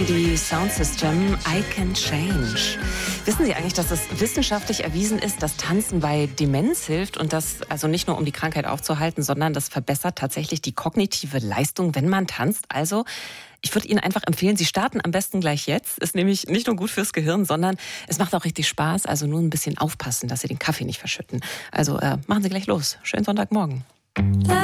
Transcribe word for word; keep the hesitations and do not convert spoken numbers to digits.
C D Sound System, I Can Change. Wissen Sie eigentlich, dass es wissenschaftlich erwiesen ist, dass Tanzen bei Demenz hilft und das also nicht nur um die Krankheit aufzuhalten, sondern das verbessert tatsächlich die kognitive Leistung, wenn man tanzt? Also ich würde Ihnen einfach empfehlen, Sie starten am besten gleich jetzt. Ist nämlich nicht nur gut fürs Gehirn, sondern es macht auch richtig Spaß. Also nur ein bisschen aufpassen, dass Sie den Kaffee nicht verschütten. Also äh, machen Sie gleich los. Schönen Sonntagmorgen.